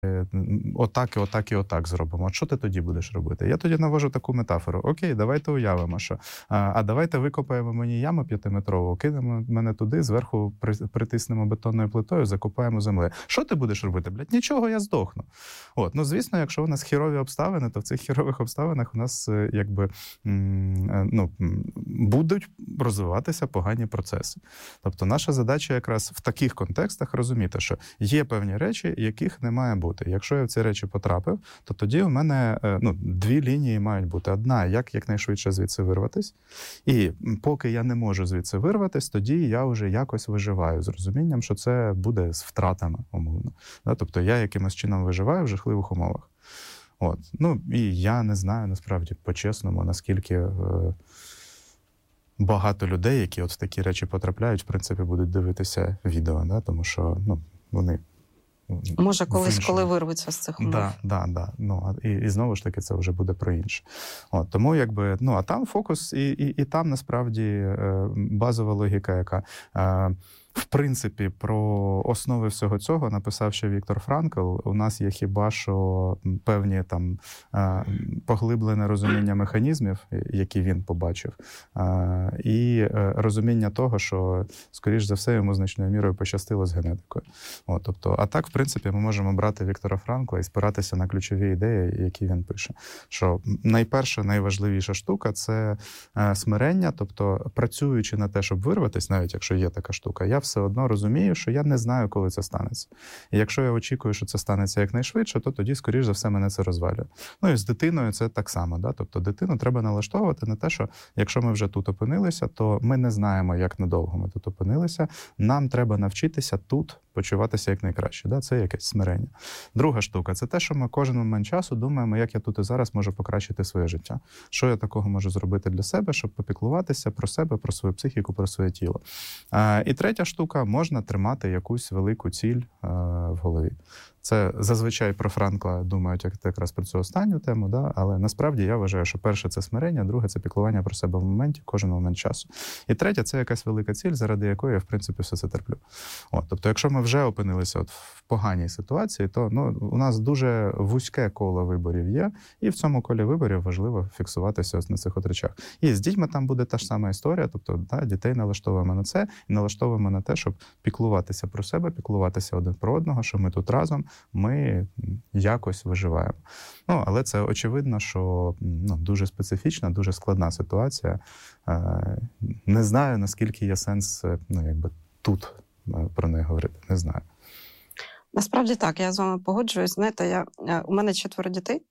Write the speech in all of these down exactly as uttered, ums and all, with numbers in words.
отак, і отак, і отак зробимо. От що ти тоді будеш робити? Я тоді навожу таку метафору. Окей, давайте уявимо, що а, а давайте викопаємо мені яму п'ятиметрову, кинемо мене туди, зверху притиснемо бетонною плитою, закопаємо землею. Що ти будеш робити? Блядь, нічого, я здохну. От, ну, звісно, якщо у нас хірові обставини, то в цих хірових обставинах у нас, якби, ну, будуть розвиватися погані процеси. Тобто наша задача якраз в таких контекстах розуміти, що є певні речі, яких не має бути. Якщо я в ці речі потрапив, то тоді у мене, ну, дві лінії мають бути. Одна, як якнайшвидше звідси вирватись. І поки я не можу звідси вирватись, тоді я вже якось виживаю з розумінням, що це буде з втратами, умовно. Тобто я якимось чином виживаю в жахливих умовах. От. Ну, і я не знаю, насправді, по-чесному, наскільки е, багато людей, які от в такі речі потрапляють, в принципі, будуть дивитися відео, да? Тому що, ну, вони... Може, колись, коли вирвуться з цих умов. Так, да, да, да. Ну, і, і знову ж таки, це вже буде про інше. От, тому, якби, ну, а там фокус, і, і, і там, насправді, базова логіка, яка... В принципі, про основи всього цього написав ще Віктор Франкл. У нас є хіба що певні там поглиблене розуміння механізмів, які він побачив, і розуміння того, що, скоріш за все, йому значною мірою пощастило з генетикою. От, тобто, а так, в принципі, ми можемо брати Віктора Франкла і спиратися на ключові ідеї, які він пише. Що найперша, найважливіша штука – це смирення, тобто, працюючи на те, щоб вирватися, навіть якщо є така штука, я все одно розумію, що я не знаю, коли це станеться. І якщо я очікую, що це станеться якнайшвидше, то тоді, скоріш за все, мене це розвалює. Ну і з дитиною це так само. Да? Тобто дитину треба налаштовувати на те, що якщо ми вже тут опинилися, то ми не знаємо, як надовго ми тут опинилися. Нам треба навчитися тут почуватися як найкраще. Да? Це якесь смирення. Друга штука – це те, що ми кожен момент часу думаємо, як я тут і зараз можу покращити своє життя. Що я такого можу зробити для себе, щоб попіклуватися про себе, про свою психіку, про своє тіло. А, і третя штука – можна тримати якусь велику ціль а, в голові. Це зазвичай про Франкла думають як якраз про цю останню тему, да? Але насправді я вважаю, що перше – це смирення, друге – це піклування про себе в моменті, кожен момент часу. І третє – це якась велика ціль, заради якої я, в принципі, все це терплю. От, тобто, якщо ми вже опинилися от в поганій ситуації, то ну, у нас дуже вузьке коло виборів є, і в цьому колі виборів важливо фіксуватися ось на цих от речах. І з дітьми там буде та ж сама історія, тобто да, дітей налаштовуємо на це, і налаштовуємо на те, щоб піклуватися про себе, піклуватися один про одного, що ми тут разом, ми якось виживаємо. Ну, але це очевидно, що ну, дуже специфічна, дуже складна ситуація. Не знаю, наскільки є сенс ну, якби тут про неї говорити, не знаю. Насправді так, я з вами погоджуюсь. Знаєте, я, у мене четверо дітей,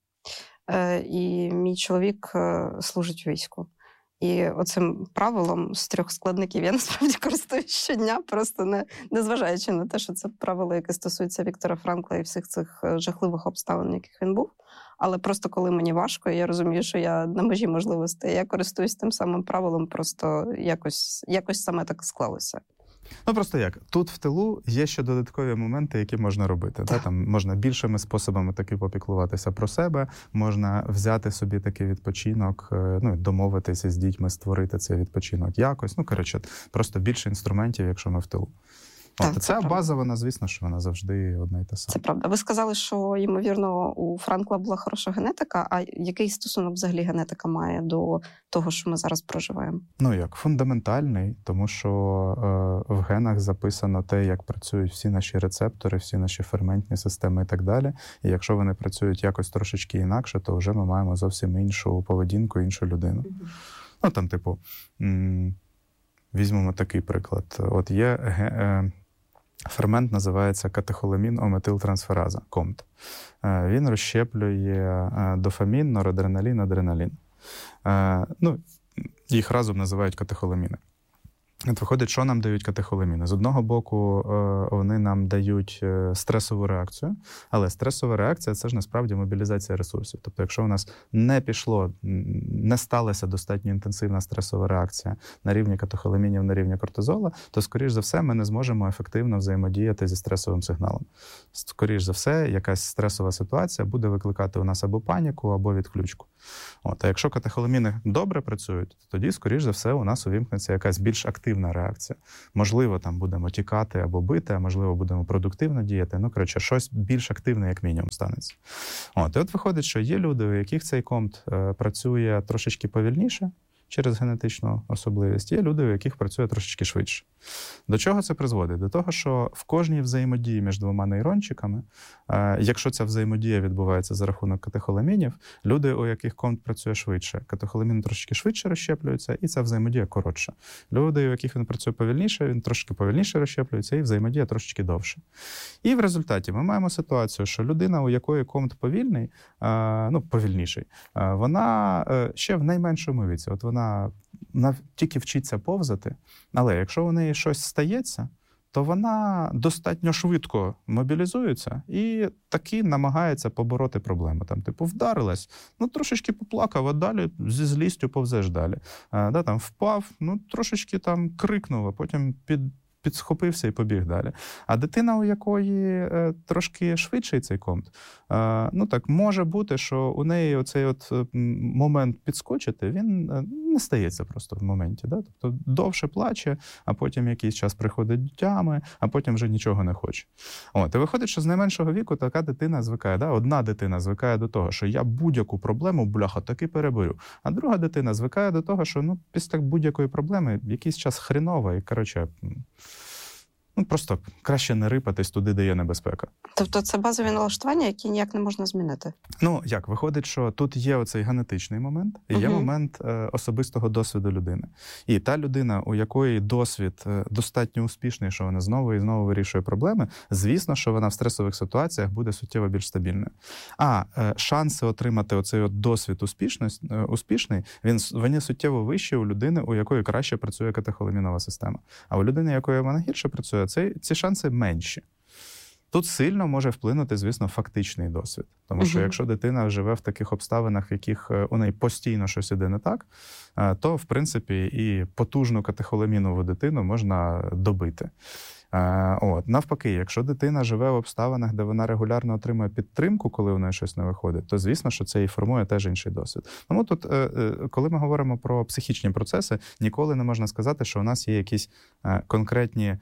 і мій чоловік служить у війську. І оцим правилом з трьох складників я насправді користуюсь щодня, просто не, не зважаючи на те, що це правило, яке стосується Віктора Франкла і всіх цих жахливих обставин, в яких він був. Але просто коли мені важко, я розумію, що я на межі можливостей, я користуюсь тим самим правилом, просто якось, якось саме так склалося. Ну, просто як? Тут в тилу є ще додаткові моменти, які можна робити. Да? Там можна більшими способами таки попіклуватися про себе, можна взяти собі такий відпочинок, ну, домовитися з дітьми, створити цей відпочинок якось. Ну, коротше, просто більше інструментів, якщо ми в тилу. Так, От, ця база, вона, звісно, що вона завжди одна й та сама. Це правда. Ви сказали, що, ймовірно, у Франкла була хороша генетика, а який стосунок взагалі генетика має до того, що ми зараз проживаємо? Ну як, фундаментальний, тому що е, в генах записано те, як працюють всі наші рецептори, всі наші ферментні системи і так далі. І якщо вони працюють якось трошечки інакше, то вже ми маємо зовсім іншу поведінку, іншу людину. Mm-hmm. Ну там, типу, м- візьмемо такий приклад. От є... Е, Фермент називається катехоламін-ометилтрансфераза, комт. Він розщеплює дофамін, норадреналін, адреналін. Ну, їх разом називають катехоламіни. От виходить, що нам дають катехоламіни? З одного боку, вони нам дають стресову реакцію, але стресова реакція – це ж насправді мобілізація ресурсів. Тобто, якщо у нас не пішло, не сталася достатньо інтенсивна стресова реакція на рівні катехоламінів, на рівні кортизола, то, скоріш за все, ми не зможемо ефективно взаємодіяти зі стресовим сигналом. Скоріш за все, якась стресова ситуація буде викликати у нас або паніку, або відключку. От, а якщо катехоламіни добре працюють, то тоді, скоріш за все, у нас увімкнеться якась більш активна активна реакція. Можливо, там будемо тікати або бити, а можливо, будемо продуктивно діяти. Ну, коротше, щось більш активне, як мінімум, станеться. От, і от виходить, що є люди, у яких цей комп е, працює трошечки повільніше, через генетичну особливість, є люди, у яких працює трошечки швидше. До чого це призводить? До того, що в кожній взаємодії між двома нейрончиками, е, якщо ця взаємодія відбувається за рахунок катехоламінів, люди, у яких комп працює швидше, катехоламіни трошки швидше розщеплюються, і ця взаємодія коротша. Люди, у яких він працює повільніше, він трошки повільніше розщеплюється, і взаємодія трошечки довше. І в результаті ми маємо ситуацію, що людина, у якої комп повільний, е, ну, повільніший, е, вона е, ще в найменшому віці. От вона Вона тільки вчиться повзати, але якщо у неї щось стається, то вона достатньо швидко мобілізується і таки намагається побороти проблему. Там, типу, вдарилась, ну, трошечки поплакав, а далі зі злістю повзеш далі. А, да, там, впав, ну, трошечки там крикнув, а потім під підсхопився і побіг далі. А дитина, у якої е, трошки швидший цей комп, е, ну так, може бути, що у неї оцей от момент підскочити, він не стається просто в моменті. Да? Тобто довше плаче, а потім якийсь час приходить до тями, а потім вже нічого не хоче. От, і виходить, що з найменшого віку така дитина звикає, да? Одна дитина звикає до того, що я будь-яку проблему, бляха, таки переберу. А друга дитина звикає до того, що ну, після будь-якої проблеми якийсь час хреново і, коротше, ну, просто краще не рипатись туди, де є небезпека. Тобто це базові налаштування, які ніяк не можна змінити? Ну, як? Виходить, що тут є оцей генетичний момент, і є uh-huh. момент е, особистого досвіду людини. І та людина, у якої досвід е, достатньо успішний, що вона знову і знову вирішує проблеми, звісно, що вона в стресових ситуаціях буде суттєво більш стабільною. А е, шанси отримати оцей от досвід успішність, е, успішний, він, вони суттєво вищі у людини, у якої краще працює катехоламінова система. А у людини, у якої вона гірше працює, Ці, ці шанси менші. Тут сильно може вплинути, звісно, фактичний досвід. Тому що uh-huh. якщо дитина живе в таких обставинах, в яких у неї постійно щось іде не так, то, в принципі, і потужну катехоламінову дитину можна добити. От. Навпаки, якщо дитина живе в обставинах, де вона регулярно отримує підтримку, коли у неї щось не виходить, то, звісно, що це і формує теж інший досвід. Тому тут, коли ми говоримо про психічні процеси, ніколи не можна сказати, що у нас є якісь конкретні,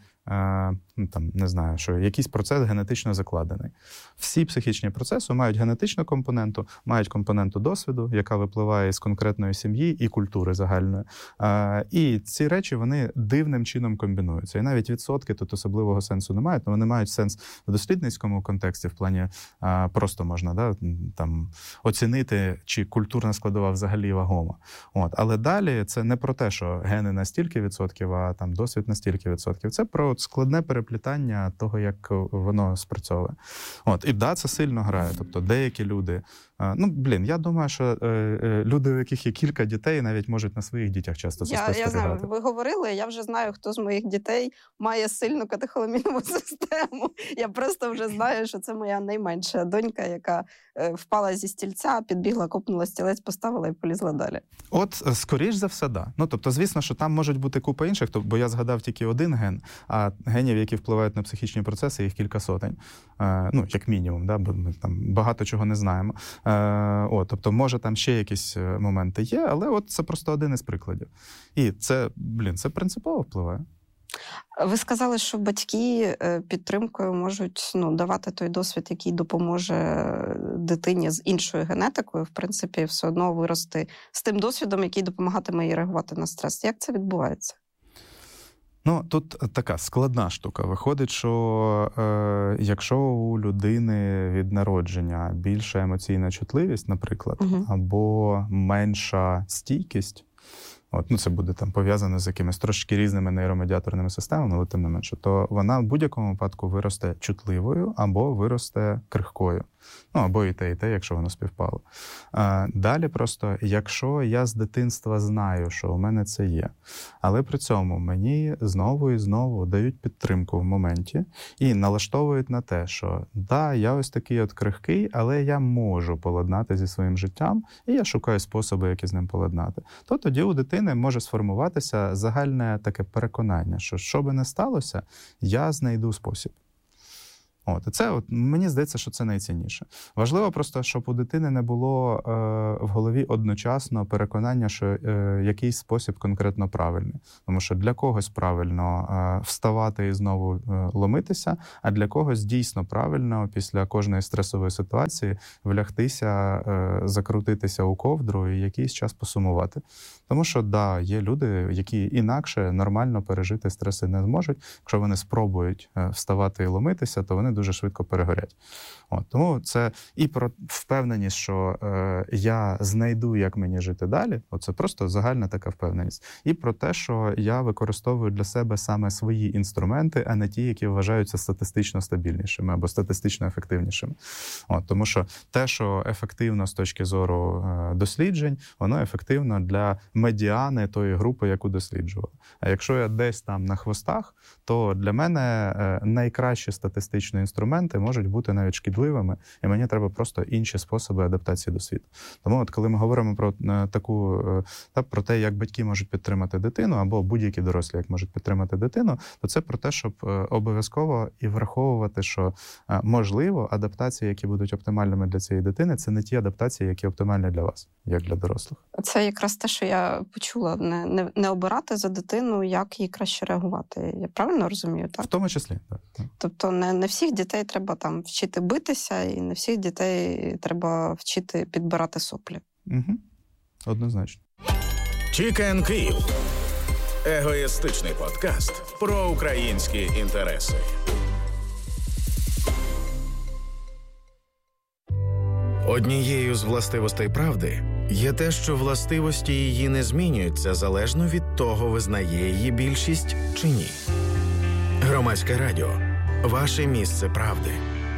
там, не знаю, що якийсь процес генетично закладений. Всі психічні процеси мають генетичну компоненту, мають компоненту досвіду, яка випливає з конкретної сім'ї і культури загальної. І ці речі, вони дивним чином комбінуються. І навіть відсотки тут особливого сенсу не мають, але вони мають сенс в дослідницькому контексті, в плані просто можна, да, там, оцінити, чи культурна складова взагалі вагома. От. Але далі це не про те, що гени на стільки відсотків, а там досвід на стільки відсотків. Це про складне переплітання того, як воно спрацьовує. От. І да, це сильно грає. Тобто деякі люди... Ну, блін, я думаю, що е, е, люди, у яких є кілька дітей, навіть можуть на своїх дітях часто це спостерігати. Я знаю, ви говорили, я вже знаю, хто з моїх дітей має сильну катехоламінову систему. Я просто вже знаю, що це моя найменша донька, яка е, впала зі стільця, підбігла, копнула стілець, поставила і полізла далі. От, скоріш за все, да. Ну, тобто, звісно, що там можуть бути купа інших, бо я згадав тільки один ген, а генів, які впливають на психічні процеси, їх кілька сотень. Е, ну, як мінімум, да, бо ми там багато чого не знаємо. О, тобто, може, там ще якісь моменти є, але от це просто один із прикладів. І це, блін, це принципово впливає. Ви сказали, що батьки підтримкою можуть ну, давати той досвід, який допоможе дитині з іншою генетикою, в принципі, все одно вирости з тим досвідом, який допомагатиме їй реагувати на стрес. Як це відбувається? Ну, тут така складна штука. Виходить, що е, якщо у людини від народження більша емоційна чутливість, наприклад, угу. або менша стійкість, от, ну це буде там пов'язано з якимись трошки різними нейромедіаторними системами, але тим не менше, то вона в будь-якому випадку виросте чутливою або виросте крихкою. Ну, або і те, і те, якщо воно співпало. А, далі просто, якщо я з дитинства знаю, що у мене це є, але при цьому мені знову і знову дають підтримку в моменті і налаштовують на те, що да, я ось такий от крихкий, але я можу поладнати зі своїм життям, і я шукаю способи, які з ним поладнати, то тоді у дитини може сформуватися загальне таке переконання, що що би не сталося, я знайду спосіб. От, і це, от, мені здається, що це найцінніше. Важливо просто, щоб у дитини не було е, в голові одночасно переконання, що е, якийсь спосіб конкретно правильний. Тому що для когось правильно е, вставати і знову е, ломитися, а для когось дійсно правильно після кожної стресової ситуації влягтися, е, закрутитися у ковдру і якийсь час посумувати. Тому що, да, є люди, які інакше нормально пережити стреси не зможуть. Якщо вони спробують е, вставати і ломитися, то вони дуже швидко перегорять. От, тому це і про впевненість, що е, я знайду, як мені жити далі. Оце просто загальна така впевненість. І про те, що я використовую для себе саме свої інструменти, а не ті, які вважаються статистично стабільнішими або статистично ефективнішими. От, тому що те, що ефективно з точки зору е, досліджень, воно ефективно для медіани тої групи, яку досліджували. А якщо я десь там на хвостах, то для мене е, найкращі статистичні інструменти можуть бути навіть шкідливими, і мені треба просто інші способи адаптації до світу. Тому от коли ми говоримо про е, таку та про те, як батьки можуть підтримати дитину, або будь-які дорослі, як можуть підтримати дитину, то це про те, щоб е, обов'язково і враховувати, що е, можливо адаптації, які будуть оптимальними для цієї дитини, це не ті адаптації, які оптимальні для вас, як для дорослих. Це якраз те, що я почула, не, не, не обирати за дитину, як їй краще реагувати. Я правильно розумію, так? В тому числі, так. Тобто не, не всіх дітей треба там вчити битися, і не всіх дітей треба вчити підбирати соплі. Угу. Однозначно. Чікен Київ. Егоїстичний подкаст про українські інтереси. Однією з властивостей правди є те, що властивості її не змінюються залежно від того, визнає її більшість чи ні. Громадське радіо. Ваше місце правди.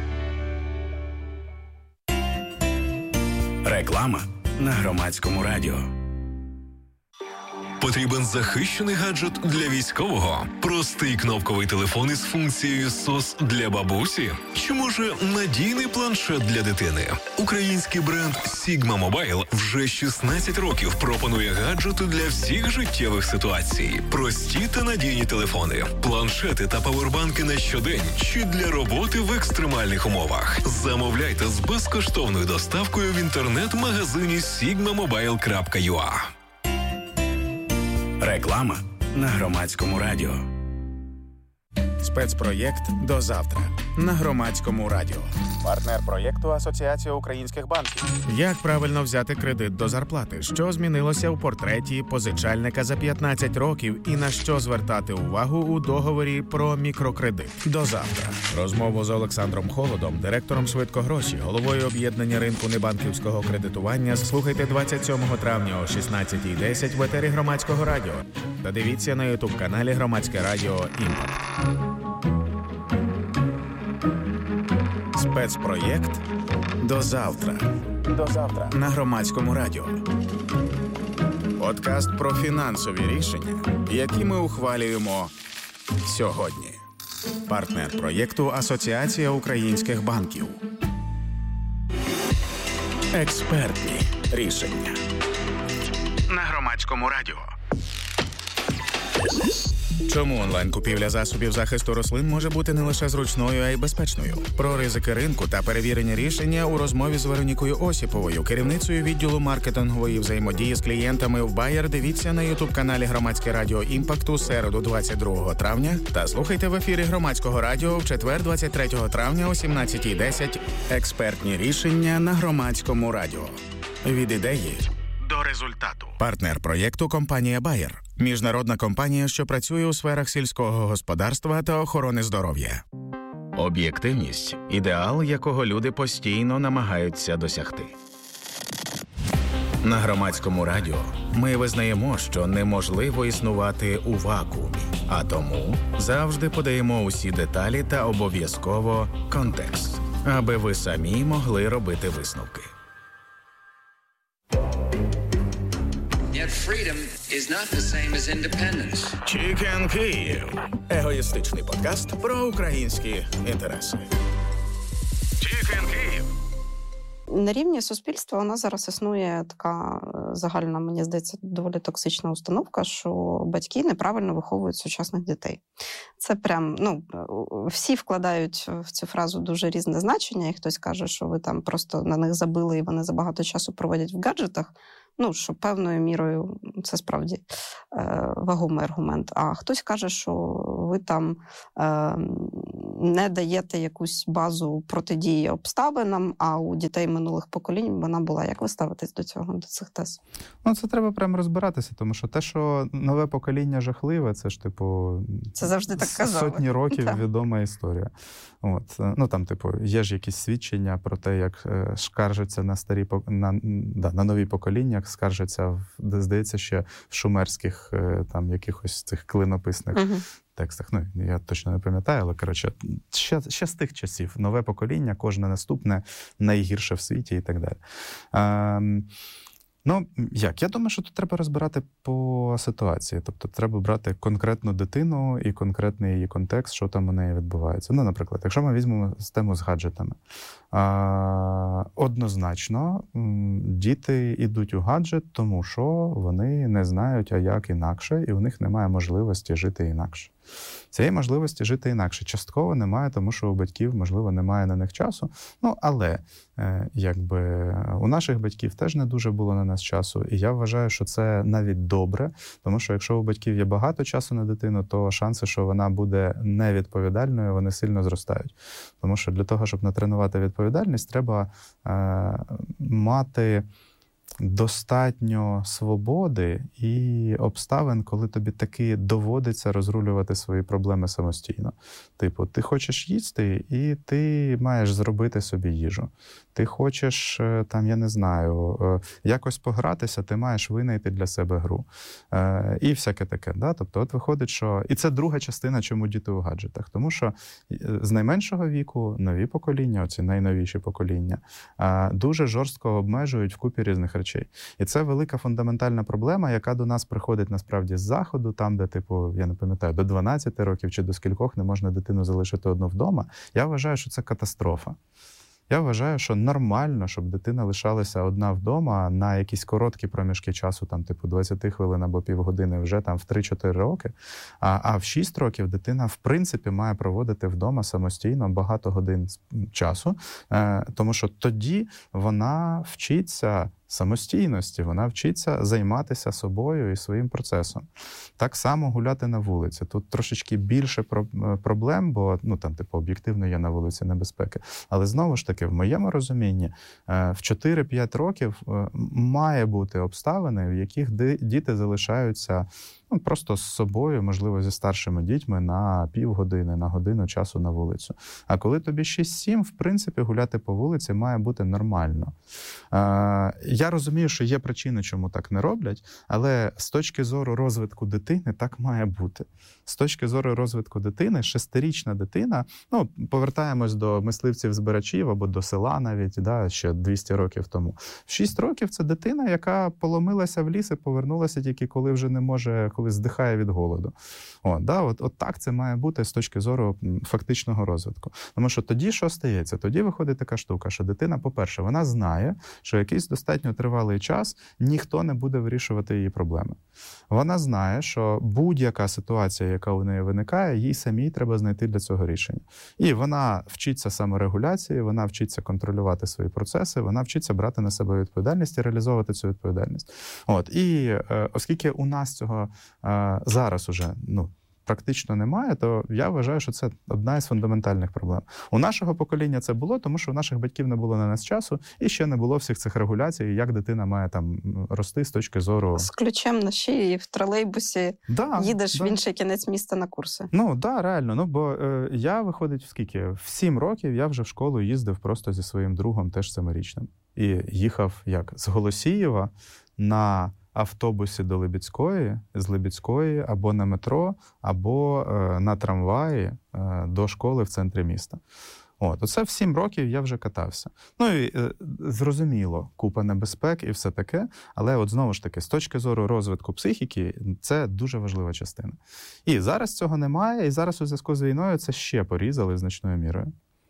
Реклама на Громадському радіо. Потрібен захищений гаджет для військового? Простий кнопковий телефон із функцією сос для бабусі? Чи, може, надійний планшет для дитини? Український бренд Sigma Mobile вже шістнадцять років пропонує гаджети для всіх життєвих ситуацій. Прості та надійні телефони, планшети та павербанки на щодень чи для роботи в екстремальних умовах. Замовляйте з безкоштовною доставкою в інтернет-магазині sigma mobile крапка ю а. Реклама на Громадському радіо. Спецпроєкт «До завтра» на Громадському радіо. Партнер проєкту Асоціація українських банків. Як правильно взяти кредит до зарплати? Що змінилося у портреті позичальника за п'ятнадцять років і на що звертати увагу у договорі про мікрокредит? До завтра. Розмову з Олександром Холодом, директором «Швидкогроші», головою об'єднання ринку небанківського кредитування, слухайте двадцять сьомого травня о шістнадцятій десять в етері Громадського радіо. Та дивіться на ютуб-каналі Громадське радіо «Імпакт». Спецпроєкт «До завтра». До завтра на Громадському радіо. Подкаст про фінансові рішення, які ми ухвалюємо сьогодні. Партнер проєкту Асоціація українських банків. Експертні рішення на Громадському радіо. Чому онлайн-купівля засобів захисту рослин може бути не лише зручною, а й безпечною? Про ризики ринку та перевірені рішення у розмові з Веронікою Осіповою, керівницею відділу маркетингової взаємодії з клієнтами в Bayer, дивіться на ютуб-каналі Громадське радіо «Імпакт» у середу двадцять другого травня та слухайте в ефірі Громадського радіо в четвер двадцять третього травня о сімнадцятій десять. Експертні рішення на Громадському радіо. Від ідеї до результату. Партнер проєкту – компанія Bayer. Міжнародна компанія, що працює у сферах сільського господарства та охорони здоров'я. Об'єктивність – ідеал, якого люди постійно намагаються досягти. На Громадському радіо ми визнаємо, що неможливо існувати у вакуумі, а тому завжди подаємо усі деталі та обов'язково контекст, аби ви самі могли робити висновки. Yet freedom is not the same as independence. Чікен Київ. Егоїстичний подкаст про українські інтереси. Чікен Київ. На рівні суспільства у нас зараз існує така загальна, мені здається, доволі токсична установка, що батьки неправильно виховують сучасних дітей. Це прям, ну, всі вкладають в цю фразу дуже різне значення, і хтось каже, що ви там просто на них забили, і вони забагато часу проводять в гаджетах. Ну, що певною мірою це справді е, вагомий аргумент. А хтось каже, що ви там е, не даєте якусь базу протидії обставинам, а у дітей минулих поколінь вона була. Як ви ставитесь до цього, до цих тез? Ну, це треба прямо розбиратися, тому що те, що нове покоління жахливе, це ж, типу, це завжди так казали. Сотні років так. відома історія. От. Ну, там, типу, є ж якісь свідчення про те, як скаржаться на старі, на, да, на нові покоління, скаржаться, здається, ще в шумерських там якихось цих клинописних угу. текстах. Ну, я точно не пам'ятаю, але, коротше, ще, ще з тих часів. Нове покоління, кожне наступне найгірше в світі і так далі. Ем, Ну, як? Я думаю, що тут треба розбирати по ситуації. Тобто треба брати конкретну дитину і конкретний її контекст, що там у неї відбувається. Ну, наприклад, якщо ми візьмемо тему з гаджетами. А, однозначно, діти йдуть у гаджет, тому що вони не знають, а як інакше, і у них немає можливості жити інакше. Цієї можливості жити інакше частково немає, тому що у батьків, можливо, немає на них часу. Ну, але, е, якби, у наших батьків теж не дуже було на нас часу. І я вважаю, що це навіть добре, тому що якщо у батьків є багато часу на дитину, то шанси, що вона буде невідповідальною, вони сильно зростають. Тому що для того, щоб натренувати відповідальність, треба е, мати достатньо свободи і обставин, коли тобі таки доводиться розрулювати свої проблеми самостійно. Типу, ти хочеш їсти, і ти маєш зробити собі їжу. Ти хочеш, там, я не знаю, якось погратися, ти маєш винайти для себе гру. І всяке таке. Да? Тобто, от виходить, що... І це друга частина, чому діти у гаджетах. Тому що з найменшого віку нові покоління, оці найновіші покоління, дуже жорстко обмежують вкупі різних речей. І це велика фундаментальна проблема, яка до нас приходить насправді з Заходу, там, де, типу, я не пам'ятаю, до дванадцяти років чи до скількох не можна дитину залишити одну вдома. Я вважаю, що це катастрофа. Я вважаю, що нормально, щоб дитина лишалася одна вдома на якісь короткі проміжки часу, там, типу, двадцять хвилин або півгодини вже там в три-чотири роки. А, а в шість років дитина, в принципі, має проводити вдома самостійно багато годин часу, е, тому що тоді вона вчиться самостійності, вона вчиться займатися собою і своїм процесом. Так само гуляти на вулиці. Тут трошечки більше проблем, бо, ну, там, типу, об'єктивно є на вулиці небезпеки. Але, знову ж таки, в моєму розумінні, в чотири-п'ять років має бути обставини, в яких діти залишаються, ну, просто з собою, можливо, зі старшими дітьми на півгодини, на годину часу на вулицю. А коли тобі шість-сім, в принципі, гуляти по вулиці має бути нормально. Е, я розумію, що є причини, чому так не роблять, але з точки зору розвитку дитини так має бути. З точки зору розвитку дитини, шестирічна дитина, ну, повертаємось до мисливців-збирачів або до села навіть, да, ще двісті років тому. В шість років це дитина, яка поломилася в ліс і повернулася тільки коли вже не може, коли здихає від голоду. О, да, от, от так це має бути з точки зору фактичного розвитку. Тому що тоді що стається? Тоді виходить така штука, що дитина, по-перше, вона знає, що якийсь достатньо тривалий час ніхто не буде вирішувати її проблеми. Вона знає, що будь-яка ситуація, яка у неї виникає, їй самій треба знайти для цього рішення. І вона вчиться саморегуляції, вона вчиться контролювати свої процеси, вона вчиться брати на себе відповідальність і реалізовувати цю відповідальність. От. І е, оскільки у нас цього е, зараз уже, ну, практично немає, то я вважаю, що це одна із фундаментальних проблем. У нашого покоління це було, тому що у наших батьків не було на нас часу, і ще не було всіх цих регуляцій, як дитина має там рости з точки зору... З ключем на шиї в тролейбусі да, їдеш да. в інший кінець міста на курси. Ну, так, да, реально. Ну, бо е, я, виходить, в скільки? В сім років я вже в школу їздив просто зі своїм другом, теж семирічним. І їхав, як, з Голосієва на автобусі до Либідської, з Либідської або на метро, або е, на трамваї е, до школи в центрі міста. От, оце в сім років я вже катався. Ну і е, зрозуміло, купа небезпек і все таке, але от знову ж таки, з точки зору розвитку психіки, це дуже важлива частина. І зараз цього немає, і зараз у зв'язку з війною це ще порізали значною мірою.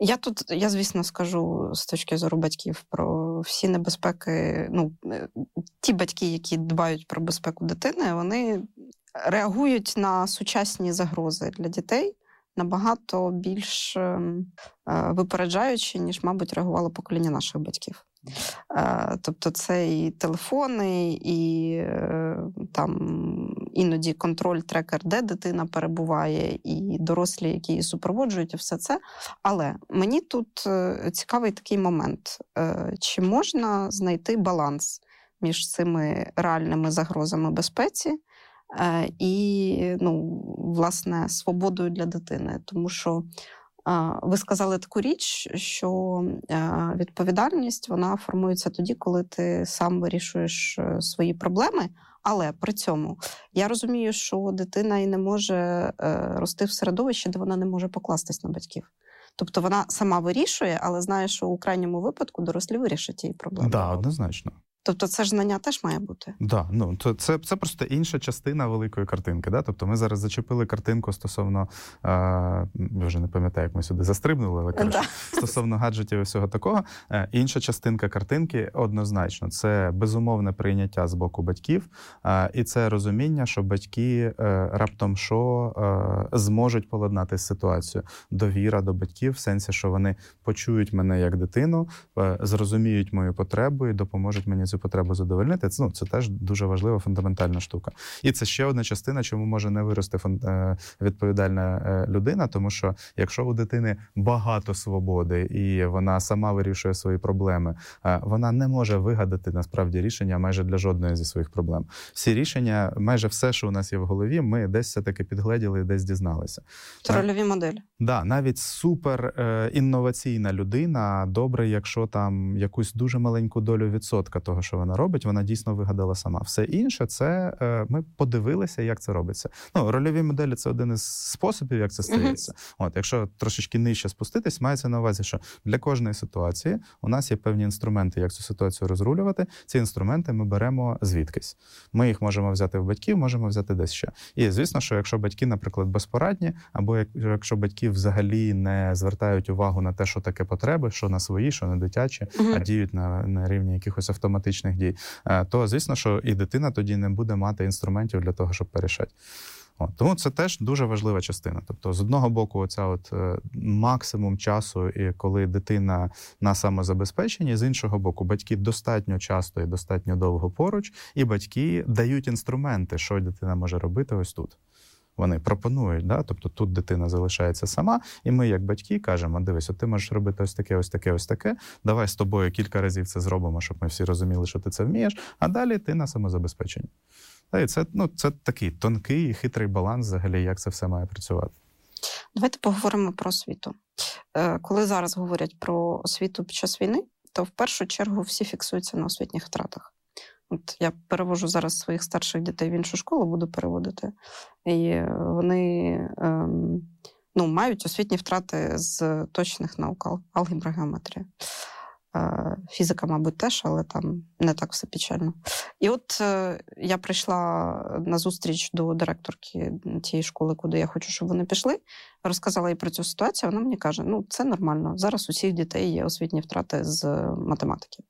Я тут, я, звісно, скажу з точки зору батьків про всі небезпеки. Ну, ті батьки, які дбають про безпеку дитини, вони реагують на сучасні загрози для дітей набагато більш е, випереджаючи, ніж, мабуть, реагувало покоління наших батьків. Е, тобто це і телефони, і е, там іноді контроль, трекер, де дитина перебуває, і дорослі, які її супроводжують, і все це. Але мені тут е, цікавий такий момент. Е, чи можна знайти баланс між цими реальними загрозами безпеці і, ну, власне, свободою для дитини. Тому що ви сказали таку річ, що відповідальність, вона формується тоді, коли ти сам вирішуєш свої проблеми, але при цьому я розумію, що дитина і не може рости в середовищі, де вона не може покластись на батьків. Тобто вона сама вирішує, але знає, що у крайньому випадку дорослі вирішать її проблеми. Так, да, однозначно. Тобто це ж знання теж має бути? Да, ну, то це, це просто інша частина великої картинки. Да? Тобто ми зараз зачепили картинку стосовно, е, я вже не пам'ятаю, як ми сюди застрибнули, але коротше, да. стосовно гаджетів і всього такого. Е, інша частинка картинки однозначно. Це безумовне прийняття з боку батьків, е, і це розуміння, що батьки е, раптом що е, зможуть поладнати ситуацію. Довіра до батьків в сенсі, що вони почують мене як дитину, е, зрозуміють мою потребу і допоможуть мені цю потребу задовольнити. Це, ну, це теж дуже важлива, фундаментальна штука. І це ще одна частина, чому може не вирости фон... відповідальна людина, тому що якщо у дитини багато свободи і вона сама вирішує свої проблеми, вона не може вигадати насправді рішення майже для жодної зі своїх проблем. Всі рішення, майже все, що у нас є в голові, ми десь все-таки підгледіли і десь дізналися. Це рольові моделі. Так, да, навіть супер е, інноваційна людина, добре, якщо там якусь дуже маленьку долю відсотка того, що вона робить, вона дійсно вигадала сама. Все інше, це е, ми подивилися, як це робиться. Ну, рольові моделі – це один із способів, як це стається. Uh-huh. От, якщо трошечки нижче спуститись, мається на увазі, що для кожної ситуації у нас є певні інструменти, як цю ситуацію розрулювати. Ці інструменти ми беремо звідкись. Ми їх можемо взяти в батьків, можемо взяти десь ще. І, звісно, що якщо батьки, наприклад, безпорадні, або якщо батьки взагалі не звертають увагу на те, що таке потреби, що на свої, що на дитячі, uh-huh. а діють на, на рівні якихось автоматичних дій, то, звісно, що і дитина тоді не буде мати інструментів для того, щоб порішати. От, тому це теж дуже важлива частина. Тобто, з одного боку, оця от е, максимум часу, і коли дитина на самозабезпеченні, з іншого боку, батьки достатньо часто і достатньо довго поруч, і батьки дають інструменти, що дитина може робити ось тут. Вони пропонують, да? Тобто тут дитина залишається сама, і ми, як батьки, кажемо, дивись, от ти можеш робити ось таке, ось таке, ось таке, давай з тобою кілька разів це зробимо, щоб ми всі розуміли, що ти це вмієш, а далі ти на самозабезпеченні. І це, ну, це такий тонкий і хитрий баланс взагалі, як це все має працювати. Давайте поговоримо про освіту. Коли зараз говорять про освіту під час війни, то в першу чергу всі фіксуються на освітніх втратах. От я перевожу зараз своїх старших дітей в іншу школу, буду переводити. І вони ем, ну, мають освітні втрати з точних наук, алгебра, геометрія. Е, фізика, мабуть, теж, але там не так все печально. І от е, я прийшла на зустріч до директорки тієї школи, куди я хочу, щоб вони пішли, розказала їй про цю ситуацію, вона мені каже, ну, це нормально, зараз у всіх дітей є освітні втрати з математики.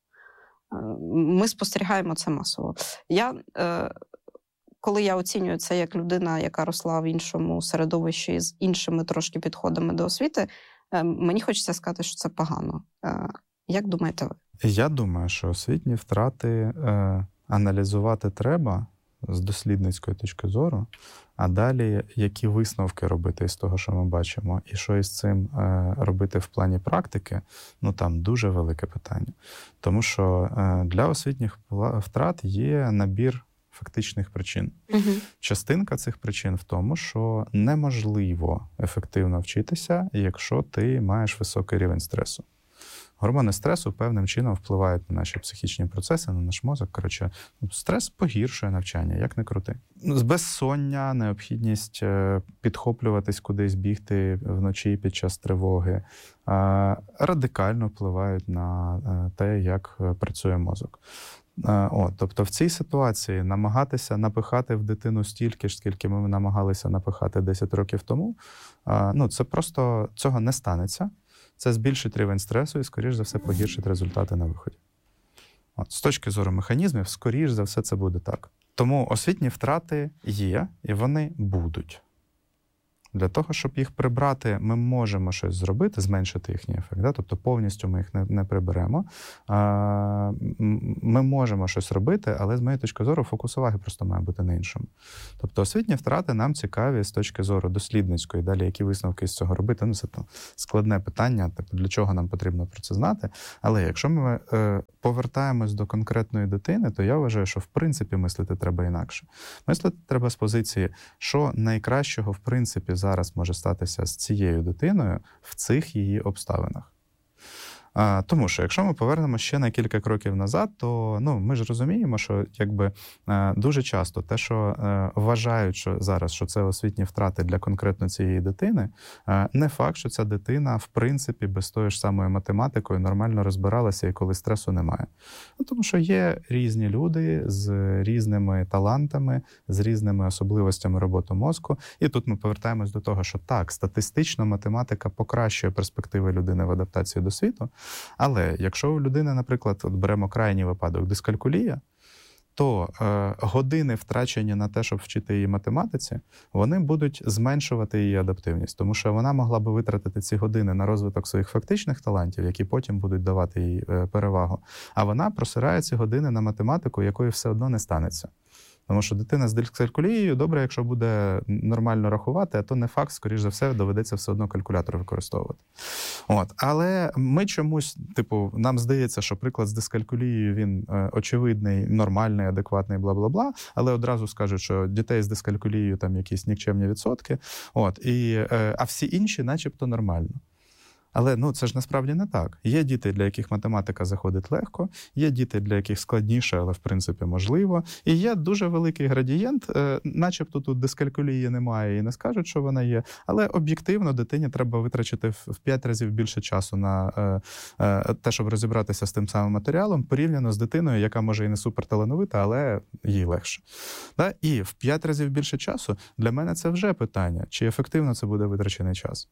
Ми спостерігаємо це масово. Я, е, коли я оцінюю це як людина, яка росла в іншому середовищі з іншими трошки підходами до освіти, е, мені хочеться сказати, що це погано. Е, як думаєте ви? Я думаю, що освітні втрати е, аналізувати треба з дослідницької точки зору, а далі які висновки робити з того, що ми бачимо, і що із цим е, робити в плані практики, ну там дуже велике питання. Тому що е, для освітніх втрат є набір фактичних причин. Угу. Частинка цих причин в тому, що неможливо ефективно вчитися, якщо ти маєш високий рівень стресу. Гормони стресу певним чином впливають на наші психічні процеси, на наш мозок. Коротше, стрес погіршує навчання, як не крути. Безсоння, необхідність підхоплюватись кудись, бігти вночі під час тривоги, радикально впливають на те, як працює мозок. О, тобто в цій ситуації намагатися напихати в дитину стільки ж, скільки ми намагалися напихати десять років тому, ну це просто, цього не станеться. це збільшить рівень стресу і, скоріш за все, погіршить результати на виході. От, з точки зору механізмів, скоріш за все, це буде так. Тому освітні втрати є, і вони будуть. Для того, щоб їх прибрати, ми можемо щось зробити, зменшити їхній ефект. Да? Тобто повністю ми їх не, не приберемо. А, ми можемо щось робити, але з моєї точки зору фокус уваги просто має бути на іншому. Тобто освітні втрати нам цікаві з точки зору дослідницької. Далі, які висновки з цього робити? Ну, це там складне питання, тобто для чого нам потрібно про це знати. Але якщо ми е, повертаємось до конкретної дитини, то я вважаю, що в принципі мислити треба інакше. Мислити треба з позиції, що найкращого в принципі зараз може статися з цією дитиною в цих її обставинах. А, тому що, якщо ми повернемо ще на кілька кроків назад, то ну, ми ж розуміємо, що якби дуже часто те, що вважають що зараз, що це освітні втрати для конкретно цієї дитини, не факт, що ця дитина, в принципі, без тої ж самої математикою нормально розбиралася і коли стресу немає. Ну, тому що є різні люди з різними талантами, з різними особливостями роботи мозку. І тут ми повертаємось до того, що так, статистично математика покращує перспективи людини в адаптації до світу. Але якщо у людини, наприклад, от беремо крайній випадок, дискалькулія, то е, години, втрачені на те, щоб вчити її математиці, вони будуть зменшувати її адаптивність. Тому що вона могла би витратити ці години на розвиток своїх фактичних талантів, які потім будуть давати їй е, перевагу. А вона просирає ці години на математику, якої все одно не станеться. Тому що дитина з дискалькулією, добре, якщо буде нормально рахувати, а то не факт, скоріш за все, доведеться все одно калькулятор використовувати. От. Але ми чомусь, типу, нам здається, що приклад з дискалькулією, він е, очевидний, нормальний, адекватний, бла-бла-бла, але одразу скажуть, що дітей з дискалькулією там якісь нікчемні відсотки, от, і, е, а всі інші начебто нормально. Але ну, це ж насправді не так. Є діти, для яких математика заходить легко, є діти, для яких складніше, але в принципі можливо. І є дуже великий градієнт, е, начебто тут дискалькулії немає і не скажуть, що вона є, але об'єктивно дитині треба витрачити в п'ять разів більше часу на е, е, те, щоб розібратися з тим самим матеріалом, порівняно з дитиною, яка може і не суперталановита, але їй легше. Да? І в п'ять разів більше часу для мене це вже питання, чи ефективно це буде витрачений час.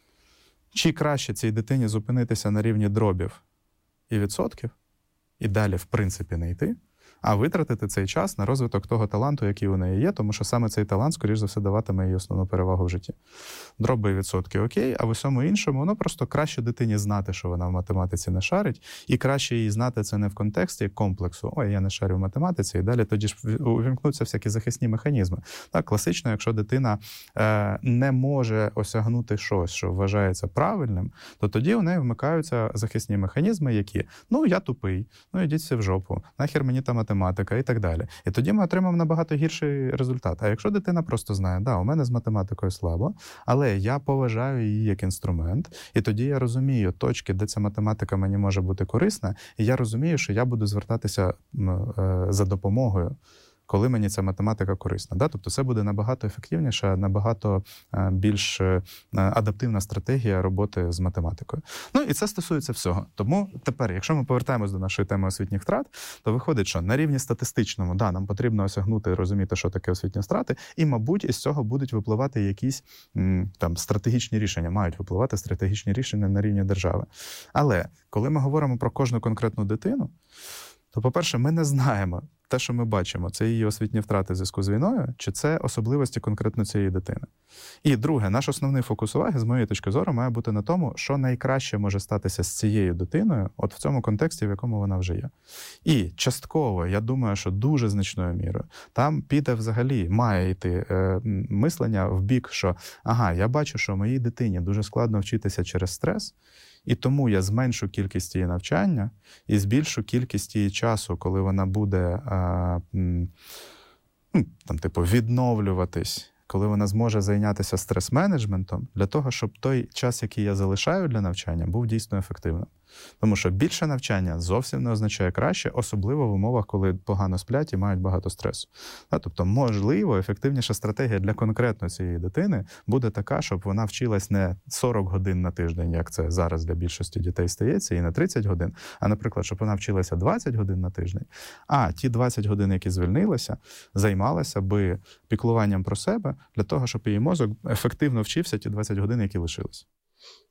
Чи краще цій дитині зупинитися на рівні дробів і відсотків, і далі, в принципі, не йти, а витратити цей час на розвиток того таланту, який у неї є, тому що саме цей талант, скоріш за все, даватиме їй основну перевагу в житті. Дроби і відсотки окей, а в усьому іншому, воно просто краще дитині знати, що вона в математиці не шарить, і краще їй знати це не в контексті комплексу «Ой, я не шарю в математиці», і далі тоді ж увімкнуться всякі захисні механізми. Так, класично, якщо дитина е, не може осягнути щось, що вважається правильним, то тоді у неї вмикаються захисні механізми, які «ну, я тупий, ну, ідіть всі в жопу, нахер мені там математика» і так далі. І тоді ми отримаємо набагато гірший результат. А якщо дитина просто знає, да, у мене з математикою слабо, але я поважаю її як інструмент, і тоді я розумію точки, де ця математика мені може бути корисна, і я розумію, що я буду звертатися за допомогою, коли мені ця математика корисна. Да? Тобто це буде набагато ефективніша, набагато більш адаптивна стратегія роботи з математикою. Ну і це стосується всього. Тому тепер, якщо ми повертаємось до нашої теми освітніх втрат, то виходить, що на рівні статистичному, да, нам потрібно осягнути і розуміти, що таке освітні втрати, і, мабуть, із цього будуть випливати якісь там стратегічні рішення, мають випливати стратегічні рішення на рівні держави. Але коли ми говоримо про кожну конкретну дитину, то, по-перше, ми не знаємо, те, що ми бачимо, це її освітні втрати в зв'язку з війною, чи це особливості конкретно цієї дитини. І друге, наш основний фокус уваги, з моєї точки зору, має бути на тому, що найкраще може статися з цією дитиною, от в цьому контексті, в якому вона вже є. І частково, я думаю, що дуже значною мірою, там піде взагалі, має йти е, мислення в бік, що ага, я бачу, що моїй дитині дуже складно вчитися через стрес, і тому я зменшу кількість її навчання і збільшу кількість її часу, коли вона буде а, ну, там, типу, відновлюватись, коли вона зможе зайнятися стрес-менеджментом, для того, щоб той час, який я залишаю для навчання, був дійсно ефективним. Тому що більше навчання зовсім не означає краще, особливо в умовах, коли погано сплять і мають багато стресу. Тобто, можливо, ефективніша стратегія для конкретно цієї дитини буде така, щоб вона вчилась не сорок годин на тиждень, як це зараз для більшості дітей стається, і не тридцять годин, а, наприклад, щоб вона вчилася двадцять годин на тиждень, а ті двадцять годин, які звільнилися, займалася би піклуванням про себе для того, щоб її мозок ефективно вчився ті двадцять годин, які лишились.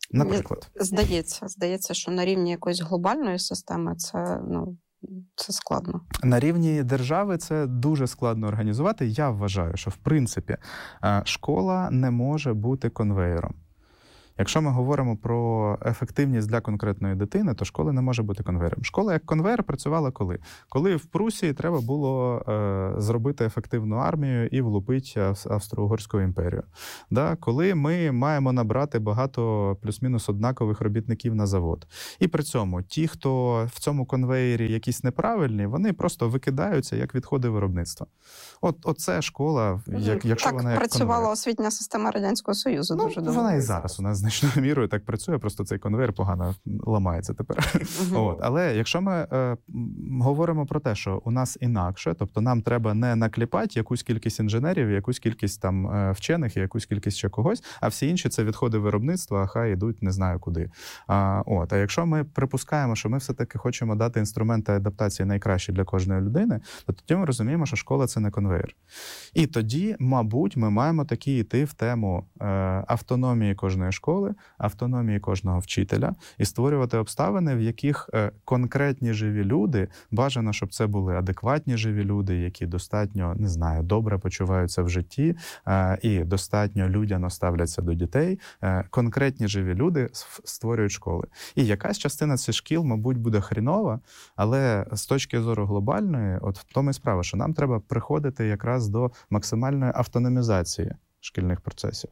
Наприклад. Здається, здається, що на рівні якоїсь глобальної системи це, ну, це складно. На рівні держави це дуже складно організувати. Я вважаю, що, в принципі, школа не може бути конвеєром. Якщо ми говоримо про ефективність для конкретної дитини, то школа не може бути конвеєром. Школа як конвеєр працювала коли? Коли в Прусії треба було е, зробити ефективну армію і влупити Австро-Угорську імперію. Да? Коли ми маємо набрати багато плюс-мінус однакових робітників на завод. І при цьому ті, хто в цьому конвеєрі якісь неправильні, вони просто викидаються як відходи виробництва. От оце школа, як, якщо так вона як працювала конвеєр. освітня система Радянського Союзу. Ну, дуже довго. вона і зараз у нас значною мірою так працює, просто цей конвейер погано ламається тепер. Uh-huh. От. Але якщо ми е, говоримо про те, що у нас інакше, тобто нам треба не накліпати якусь кількість інженерів, якусь кількість там е, вчених і якусь кількість ще когось, а всі інші це відходи виробництва, а хай йдуть не знаю куди. А, от. А якщо ми припускаємо, що ми все-таки хочемо дати інструменти адаптації найкращі для кожної людини, то тоді ми розуміємо, що школа – це не конвейер. І тоді, мабуть, ми маємо таки йти в тему е, автономії кожної школи, автономії кожного вчителя і створювати обставини, в яких е, конкретні живі люди, бажано, щоб це були адекватні живі люди, які достатньо, не знаю, добре почуваються в житті е, і достатньо людяно ставляться до дітей, е, конкретні живі люди створюють школи. І якась частина цих шкіл, мабуть, буде хрінова, але з точки зору глобальної, от в тому і справа, що нам треба приходити якраз до максимальної автономізації шкільних процесів.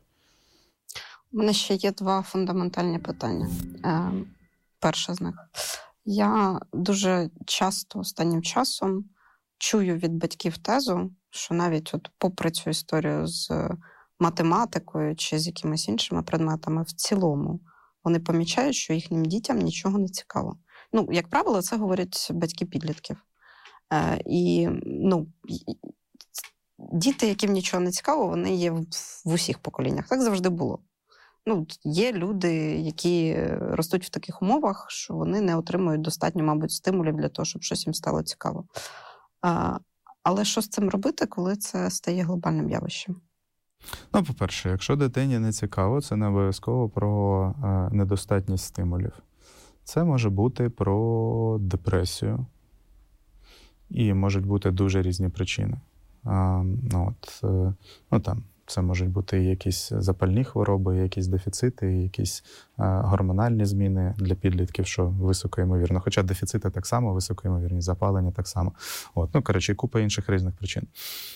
У мене ще є два фундаментальні питання. Е, перше з них. Я дуже часто останнім часом чую від батьків тезу, що навіть от попри цю історію з математикою чи з якимись іншими предметами, в цілому вони помічають, що їхнім дітям нічого не цікаво. Ну, як правило, це говорять батьки підлітків. Е, і, ну, діти, яким нічого не цікаво, вони є в, в усіх поколіннях. Так завжди було. Ну, є люди, які ростуть в таких умовах, що вони не отримують достатньо, мабуть, стимулів для того, щоб щось їм стало цікаво. А, але що з цим робити, коли це стає глобальним явищем? Ну, по-перше, якщо дитині не цікаво, це не обов'язково про е, недостатність стимулів. Це може бути про депресію. І можуть бути дуже різні причини. А, ну, от, е, ну, там, це можуть бути якісь запальні хвороби, якісь дефіцити, якісь е, гормональні зміни для підлітків, що високоймовірно. Хоча дефіцити так само, високоймовірні, запалення так само. От, ну, коротше, купа інших різних причин.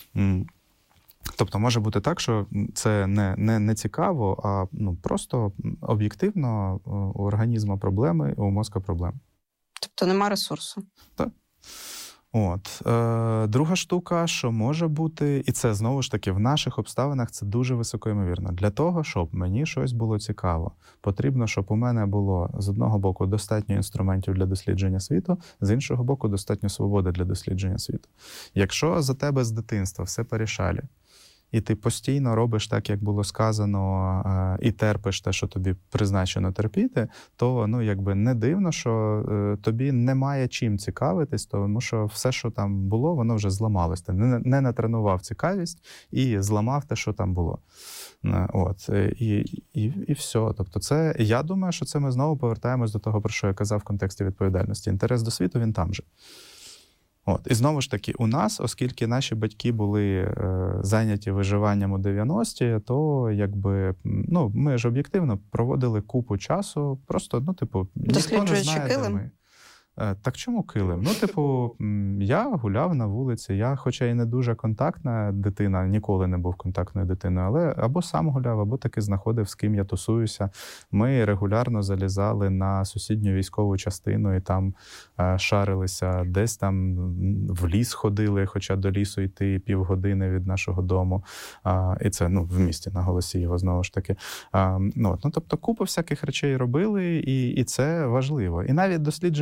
Тобто може бути так, що це не, не, не цікаво, а ну, просто об'єктивно у організму проблеми, у мозку проблеми. Тобто нема ресурсу. Так. От. Е, друга штука, що може бути, і це, знову ж таки, в наших обставинах це дуже високоймовірно. Для того, щоб мені щось було цікаво, потрібно, щоб у мене було, з одного боку, достатньо інструментів для дослідження світу, з іншого боку, достатньо свободи для дослідження світу. Якщо за тебе з дитинства все порішалі, і ти постійно робиш так, як було сказано, і терпиш те, що тобі призначено терпіти, то, ну, якби не дивно, що тобі немає чим цікавитись, тому що все, що там було, воно вже зламалось. Ти не, не натренував цікавість і зламав те, що там було. От. І, і, і все. Тобто це, я думаю, що це ми знову повертаємось до того, про що я казав в контексті відповідальності. Інтерес до світу, він там же. От. І знову ж таки, у нас, оскільки наші батьки були е, зайняті виживанням у дев'яності, то якби, ну, ми ж об'єктивно проводили купу часу, просто, ну, типу, ніхто не знає, де ми. Е, так чому килим? Ну, типу, я гуляв на вулиці, я, хоча і не дуже контактна дитина, ніколи не був контактною дитиною, але або сам гуляв, або таки знаходив, з ким я тусуюся. Ми регулярно залізали на сусідню військову частину і там е, шарилися, десь там в ліс ходили, хоча до лісу йти півгодини від нашого дому. А, і це, ну, в місті, на Голосіїво, знову ж таки. А, ну, ну, тобто, купу всяких речей робили, і, і це важливо. І навіть дослідження килу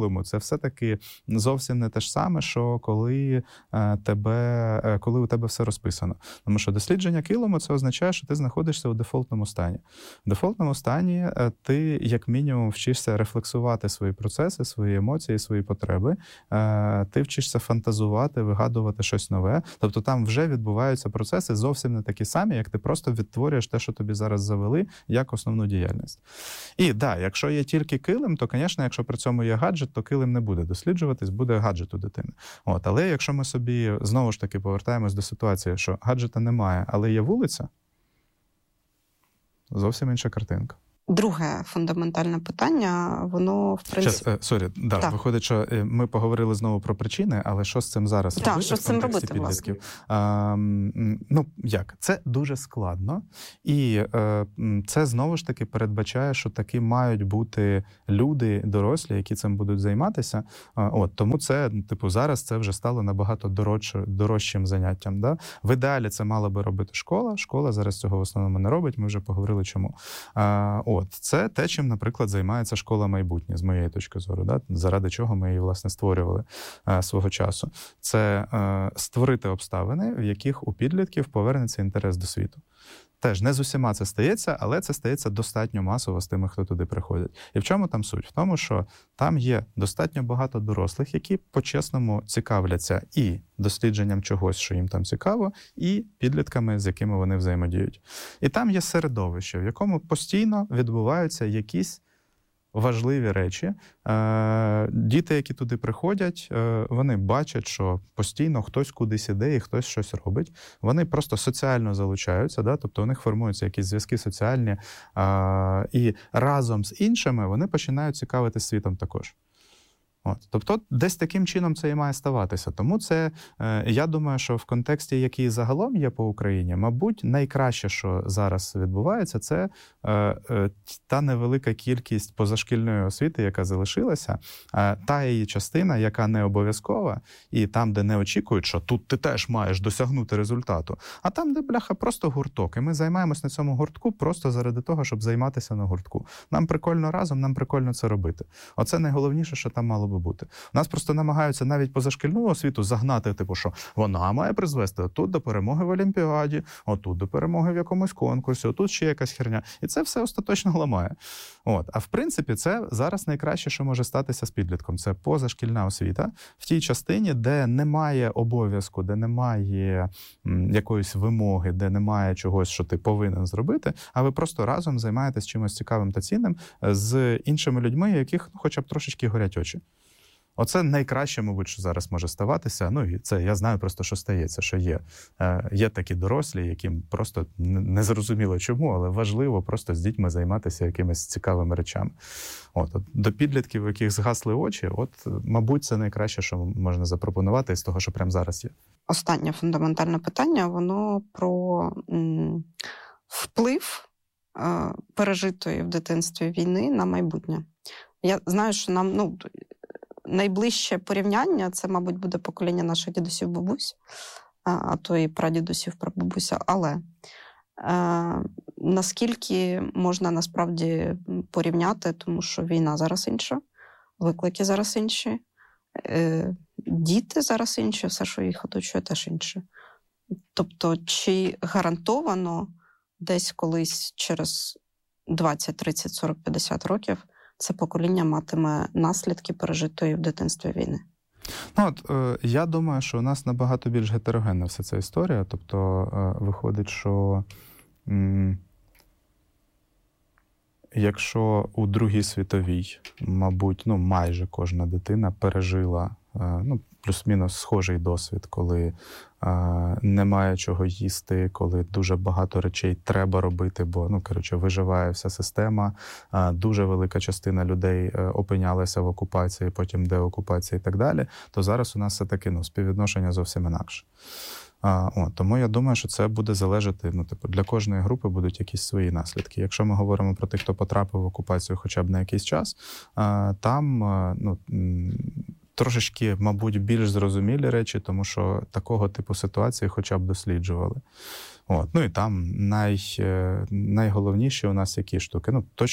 килиму, це все-таки зовсім не те ж саме, що коли, е, тебе, е, коли у тебе все розписано. Тому що дослідження килиму – це означає, що ти знаходишся у дефолтному стані. В дефолтному стані е, ти, як мінімум, вчишся рефлексувати свої процеси, свої емоції, свої потреби. Е, ти вчишся фантазувати, вигадувати щось нове. Тобто там вже відбуваються процеси зовсім не такі самі, як ти просто відтворюєш те, що тобі зараз завели, як основну діяльність. І да, якщо є тільки килим, то, звісно, якщо при цьому є гаджет, то килим не буде досліджуватись, буде гаджет у дитини. От, але якщо ми собі, знову ж таки, повертаємось до ситуації, що гаджета немає, але є вулиця, зовсім інша картинка. Друге фундаментальне питання, воно, в принципі... Сорі, да, так. Виходить, що ми поговорили знову про причини, але що з цим зараз так, робити що в з цим контексті робити, підлітків? А, ну, як? Це дуже складно. І е, це, знову ж таки, передбачає, що таки мають бути люди, дорослі, які цим будуть займатися. А, от, тому це, типу, зараз це вже стало набагато дорожче, дорожчим заняттям. Да? В ідеалі це мала би робити школа. Школа зараз цього в основному не робить, ми вже поговорили чому. А, От, це те, чим, наприклад, займається школа майбутнє, з моєї точки зору, да? Заради чого ми її, власне, створювали а, свого часу. Це а, створити обставини, в яких у підлітків повернеться інтерес до світу. Теж не з усіма це стається, але це стається достатньо масово з тими, хто туди приходить. І в чому там суть? В тому, що там є достатньо багато дорослих, які по-чесному цікавляться і дослідженням чогось, що їм там цікаво, і підлітками, з якими вони взаємодіють. І там є середовище, в якому постійно відбуваються якісь важливі речі. Діти, які туди приходять, вони бачать, що постійно хтось кудись іде і хтось щось робить. Вони просто соціально залучаються, да? Тобто у них формуються якісь зв'язки соціальні, і разом з іншими вони починають цікавитися світом також. От. Тобто десь таким чином це і має ставатися. Тому це, я думаю, що в контексті, який загалом є по Україні, мабуть, найкраще, що зараз відбувається, це та невелика кількість позашкільної освіти, яка залишилася, та її частина, яка не обов'язкова, і там, де не очікують, що тут ти теж маєш досягнути результату, а там, де, бляха, просто гурток. І ми займаємось на цьому гуртку просто заради того, щоб займатися на гуртку. Нам прикольно разом, нам прикольно це робити. Оце найголовніше, що там мало би бути. У нас просто намагаються навіть позашкільну освіту загнати, типу, що вона має призвести тут до перемоги в Олімпіаді, отут до перемоги в якомусь конкурсі, отут ще якась херня. І це все остаточно ламає. От. А в принципі, це зараз найкраще, що може статися з підлітком. Це позашкільна освіта в тій частині, де немає обов'язку, де немає м, якоїсь вимоги, де немає чогось, що ти повинен зробити, а ви просто разом займаєтесь чимось цікавим та цінним з іншими людьми, яких ну, хоча б трошечки горять очі. Оце найкраще, мабуть, що зараз може ставатися. Ну, і це я знаю просто, що стається, що є. Е, є такі дорослі, яким просто не зрозуміло чому, але важливо просто з дітьми займатися якимись цікавими речами. От, от до підлітків, у яких згасли очі, от, мабуть, це найкраще, що можна запропонувати з того, що прямо зараз є. Останнє фундаментальне питання, воно про м, вплив е, пережитої в дитинстві війни на майбутнє. Я знаю, що нам, ну, найближче порівняння – це, мабуть, буде покоління наших дідусів-бабусь, а то і прадідусів, прабабуся. Але е, наскільки можна насправді порівняти, тому що війна зараз інша, виклики зараз інші, е, діти зараз інші, все, що їх оточує, теж інше. Тобто, чи гарантовано десь колись через двадцять, тридцять, сорок, п'ятдесят років це покоління матиме наслідки пережитої в дитинстві війни? Ну, от, е, я думаю, що у нас набагато більш гетерогенна вся ця історія. Тобто, е, виходить, що м, якщо у Другій світовій, мабуть, ну, майже кожна дитина пережила е, ну, плюс-мінус схожий досвід, коли е, немає чого їсти, коли дуже багато речей треба робити, бо, ну, коротше, виживає вся система, е, дуже велика частина людей е, опинялася в окупації, потім деокупації і так далі, то зараз у нас все-таки, ну, співвідношення зовсім інакше. А, о, тому я думаю, що це буде залежати, ну, типу, для кожної групи будуть якісь свої наслідки. Якщо ми говоримо про тих, хто потрапив в окупацію хоча б на якийсь час, а, там, а, ну, трошечки, мабуть, більш зрозумілі речі, тому що такого типу ситуації хоча б досліджували. От. Ну і там най, найголовніші у нас які штуки. Ну, точно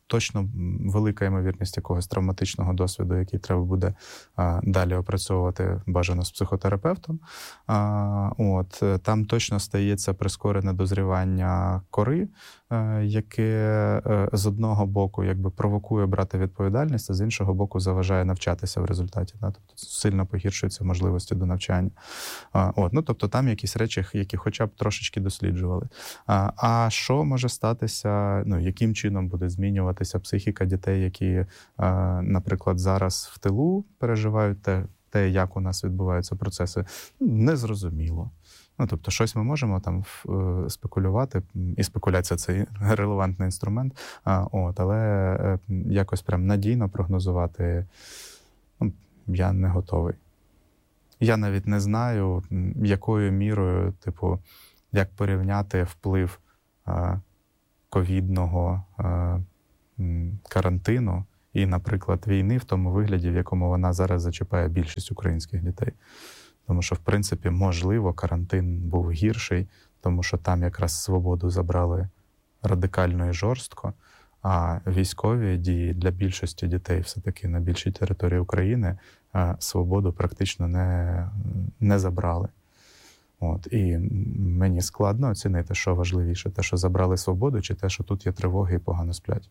точно велика ймовірність якогось травматичного досвіду, який треба буде а, далі опрацьовувати бажано з психотерапевтом. А, от, там точно стається прискорене дозрівання кори, а, яке а, з одного боку якби провокує брати відповідальність, а з іншого боку заважає навчатися в результаті. Да? Тобто сильно погіршуються можливості до навчання. А, от, ну, тобто там якісь речі, які хоча б трошечки досліджували. А, а що може статися, ну, яким чином буде змінюватися психіка дітей, які, а, наприклад, зараз в тилу переживають те, те, як у нас відбуваються процеси, незрозуміло. Ну, тобто, щось ми можемо там спекулювати, і спекуляція – це релевантний інструмент, а, от, але якось прям надійно прогнозувати, ну, я не готовий. Я навіть не знаю, якою мірою, типу, як порівняти вплив а, ковідного а, карантину і, наприклад, війни в тому вигляді, в якому вона зараз зачіпає більшість українських дітей. Тому що, в принципі, можливо, карантин був гірший, тому що там якраз свободу забрали радикально і жорстко, а військові дії для більшості дітей все-таки на більшій території України свободу практично не, не забрали. От. І мені складно оцінити, що важливіше, те, що забрали свободу, чи те, що тут є тривоги і погано сплять.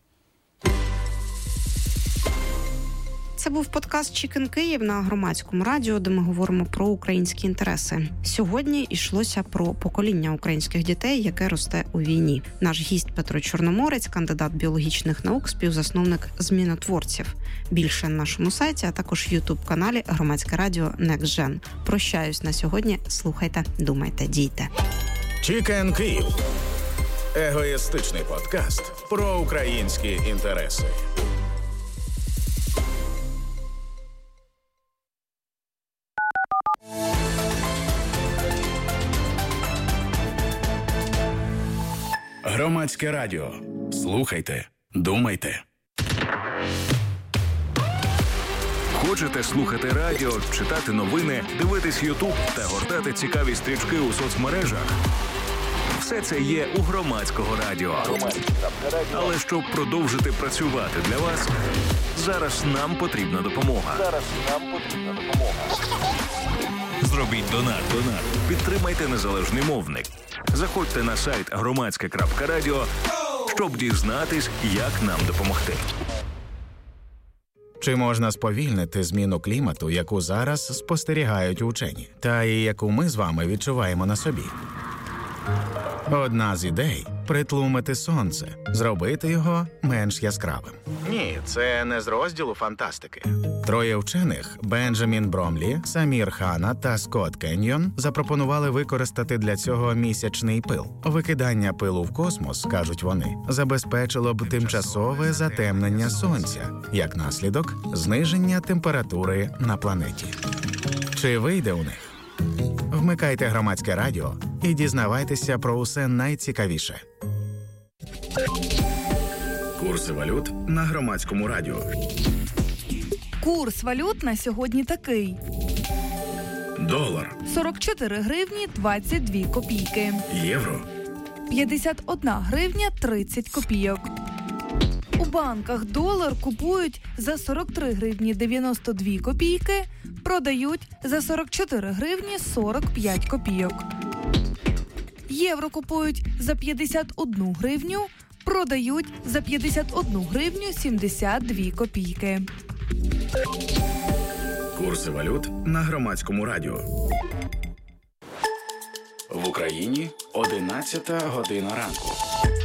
Це був подкаст «Чікен Київ» на Громадському радіо, де ми говоримо про українські інтереси. Сьогодні йшлося про покоління українських дітей, яке росте у війні. Наш гість Петро Чорноморець, кандидат біологічних наук, співзасновник «Змінотворців». Більше на нашому сайті, а також ютуб-каналі Громадське радіо «Некстжен». Прощаюсь на сьогодні. Слухайте, думайте, дійте. «Чікен Київ» – егоїстичний подкаст про українські інтереси. Громадське радіо. Слухайте, думайте. Хочете слухати радіо, читати новини, дивитись Ютуб та гортати цікаві стрічки у соцмережах? Все це є у Громадського радіо. Але щоб продовжити працювати для вас, зараз нам потрібна допомога. Зараз нам потрібна допомога. Зробіть донат. Донат. Підтримайте незалежний мовник. Заходьте на сайт громадське крапка радіо, щоб дізнатись, як нам допомогти. Чи можна сповільнити зміну клімату, яку зараз спостерігають учені, та і яку ми з вами відчуваємо на собі? Одна з ідей – притлумити сонце, зробити його менш яскравим. Ні, це не з розділу фантастики. Троє вчених – Бенджамін Бромлі, Самір Хана та Скотт Кеньйон – запропонували використати для цього місячний пил. Викидання пилу в космос, кажуть вони, забезпечило б тимчасове затемнення сонця, як наслідок – зниження температури на планеті. Чи вийде у них? Вмикайте Громадське радіо і дізнавайтеся про усе найцікавіше. Курси валют на Громадському радіо. Курс валют на сьогодні такий. Долар. сорок чотири гривні двадцять дві копійки. Євро. п'ятдесят одна гривня тридцять копійок. У банках долар купують за сорок три гривні дев'яносто дві копійки, продають за сорок чотири гривні сорок п'ять копійок. Євро купують за п'ятдесят одну гривню, продають за п'ятдесят одну гривню сімдесят дві копійки. Курси валют на Громадському радіо. В Україні одинадцята година ранку.